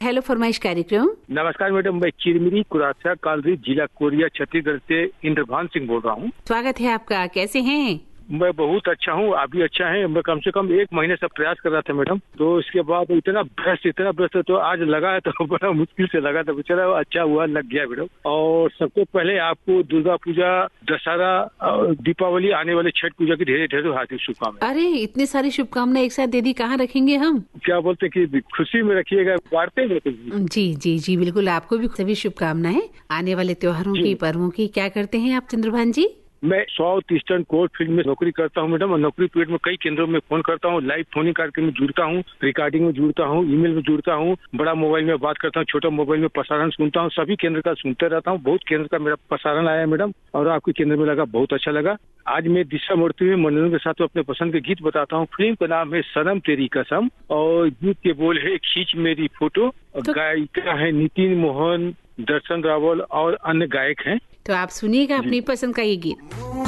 Hello फरमाइश कार्यक्रम। नमस्कार मैडम, मैं चिरमिरी कुरासा कालरी जिला कोरिया छत्तीसगढ़ से इंद्रभान सिंह बोल रहा हूँ। स्वागत है आपका। कैसे हैं? मैं बहुत अच्छा हूँ, आप भी अच्छा है। मैं कम से कम 1 महीने से प्रयास कर रहा था मैडम, तो इसके बाद इतना व्यस्त तो आज लगा है तो बड़ा मुश्किल से लगा था, बेचारा अच्छा हुआ, लग गया मैडम। और सबसे पहले आपको दुर्गा पूजा, दशहरा, दीपावली, आने वाले छठ पूजा की ढेर ढेर हार्दिक शुभकामनाएं। अरे इतनी सारी शुभकामनाएं एक साथ दे दी, कहाँ रखेंगे हम? क्या बोलते कि खुशी में रखिएगा, बांटते हैं। जी जी जी बिल्कुल, आपको भी सभी शुभकामनाएं आने वाले त्योहारों की, पर्वों की। क्या करते हैं आप चंद्रभान जी? मैं साउथ ईस्टर्न कोर्ट फील्ड में नौकरी करता हूं मैडम, और नौकरी पीरियड में कई केंद्रों में फोन करता हूं, लाइव फोनिंग कार्यक्रम में जुड़ता हूं, रिकॉर्डिंग में जुड़ता हूं, ईमेल में जुड़ता हूं, बड़ा मोबाइल में बात करता हूं, छोटा मोबाइल में प्रसारण सुनता हूं, सभी केंद्र का सुनते रहता हूं। बहुत केंद्र का मेरा प्रसारण आया मैडम, और आपके केंद्र में लगा, बहुत अच्छा लगा। आज मैं दिशा मूर्ति में मनोरंजन के साथ अपने पसंद के गीत बताता हूँ। फिल्म का नाम है सनम तेरी कसम, और गीत के बोल है खींच मेरी फोटो। गायिका है नितिन मोहन, दर्शन रावल और अन्य गायक हैं। तो आप सुनिएगा अपनी पसंद का ये गीत।